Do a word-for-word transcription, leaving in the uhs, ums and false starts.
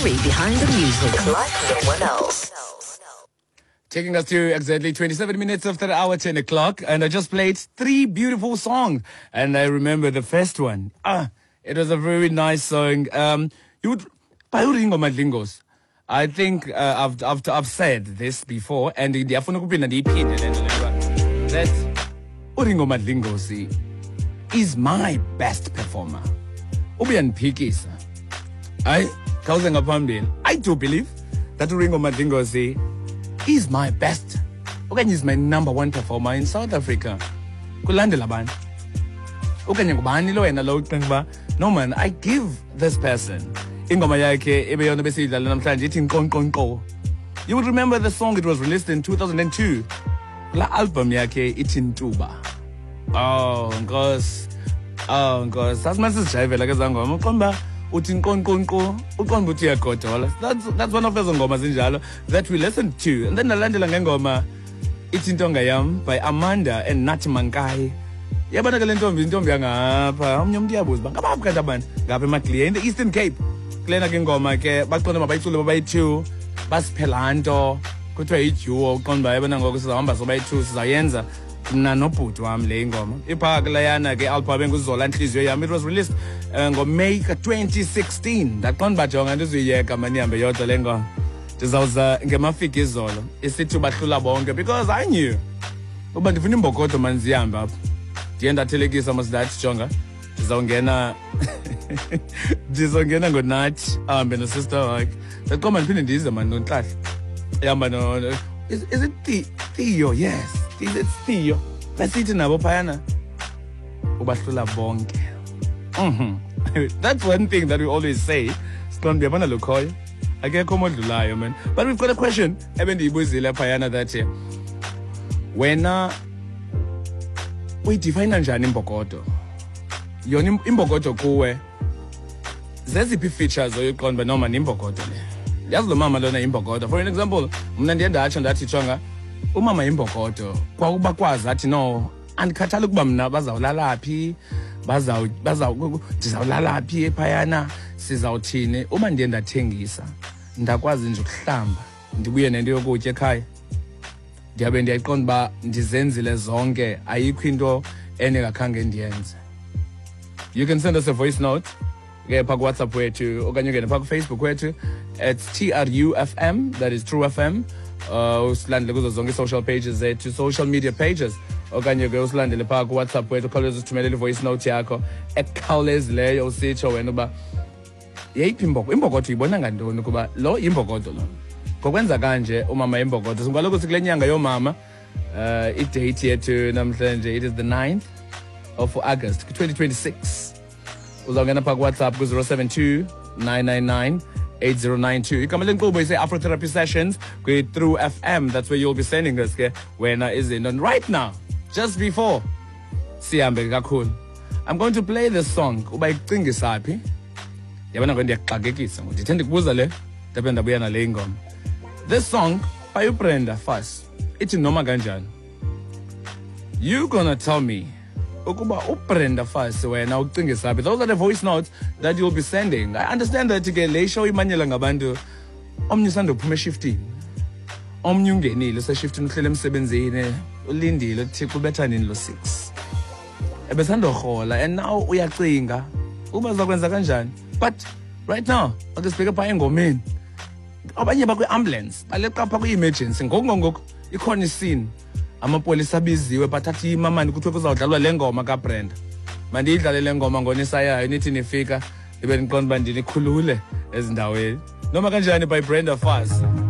story behind the music like no one else. Taking us to exactly twenty-seven minutes after the hour, ten o'clock. And I just played three beautiful songs. And I remember the first one. Ah, it was a very nice song. Um, you would, by Uringo Madlingos. I think uh, I've, I've, I've said this before. And the that Uringo Madlingos is my best performer. Ubian Pikisa. I, I do believe that Uringo Madlingos is my best. Okay, he's my number one performer in South Africa. Kulandela bani. Okay, ngubani lo yena lo ucinga no man, I give this person ingoma yakhe ebeyona besidlala namhlanje ithi nkonkonqo. You would remember the song, it was released in two thousand two. La album yakhe ithi Ntuba. Oh, ngos. Oh, ngos. Sasimase sijayivela ke zangoma uqomba uthi nkonkonqo uqomba uthi yagodola. That's that's one of those ngoma zinjalo that we listened to. And then nalandela ngengoma ithi Ntonga Yam by Amanda and Nathi Mankai. Yabona ke le ntombi intombi yangapha omnye umuntu uyabuza bangabaphi kanti abantu ngapha eMaglia in the Eastern Cape. Kulena ke ngoma ke baqonda mabayicule babayi-two basiphela nto kuthiwa iduo uqonda yabona ngoku sizahamba sobayi-two sizayenza mna nobhuti wami le ngoma iphaka layana ke album enguzola inhliziyo yami. It was released uh, ngo-May twenty sixteen. Ndaqonda bajonga ndizuyiyeka manihambe yodwa le ngoma ndizawuza ngemafiki izolo isithi bahlula bonke because I knew uba ndifuna imbokodo manzihambe apha ndiye ndathelekisa masidathi jonga ndizawungena ndizongena ngonathi ahambe nosister wakhe ndaqoma ndiphinde ndize mani nonhlahla ehamba no is, is it the, Theo? Yes, is it Theo? Basithi nabo phayana ubahlula bonke. Mhm. That's one thing that we always say. Siqonda uyabona lo khoyo akekho omodlulayo man. But we've got a question ebendiyibuzile phayana that here. Wena uyidefine njani imbokodo? Yona imbokodo kuwe zeziphi features oyiqonda noma nimbokodo le? Yazi lo mama lona imbokodo. For an example, mna ndiye ndatsho ndathi jonga umama imbokodo kwakuba kwazi athi no andikhathali ukuba mna bazawulala phi bazaw bazaw ndizawulala phi ephayana sizawuthini uma ndiye ndathengisa ndakwazi nje ukuhlamba ndibuye nento yokutya ekhaya ndiyabe ndiyayiqonda ba ndizenzile zonke ayikho into eningakhange ndiyenze. You can send us a voice note ke pa WhatsApp wethu okanye ngene pa Facebook wethu. It's T R U F M, that is True F M. Uh, usilandele kuzo zonke social pages zethu, social media pages. Okanye ke usilandele pa WhatsApp wethu khawuleza usithumelele voice note yakho ekhawulezileyo usitsho wena uba yeyiphi imbokodo imbokodo uyibona ngantoni kuba lo imbokodo lo ngokwenza kanje umama imbokodo singaloku sikule nyanga yomama. Uh, i-date yethu namhlanje it is the ninth of August twenty twenty-six. Uzawungena pa WhatsApp ku zero seven two nine nine nine eight zero nine two. Igama lenkqubo ise Afro Therapy Sessions through F M. That's where you'll be sending us ke wena is in. And right now, just before sihambe kakhulu, I'm going to play this song uba icingisa phi. Yabona ngoku ndiyaxakekisa ngoku ndithe ndikubuza le ndabe ndabuya nale ingoma. This song by uBrenda Fassie ithi noma kanjani. You gonna tell me ukuba uBrenda Fassie wena ucingisa phi. Those are the voice notes that you'll be sending. I understand that ke le show imanyela ngabantu omnye sandophuma eshifting omnye ungenile seshifting uhlele emsebenzini ulindile uthi kubetha nini lo six ebesandorhola and now uyacinga uba zakwenza kanjani. But right now akesibheke pha engomeni abanye bakwe ambulance baleqa pha ku emergency ngoku ngoku ikhona iscene amapolisa abiziwe bathathi imamani kuthiwe kuzawudlalwa le ngoma kaBrenda. Mandiyidlale le ngoma ngonisa yayo nithi nifika ibe niqonda uba ndinikhulule ezindaweni noma kanjani by Brenda Fassie.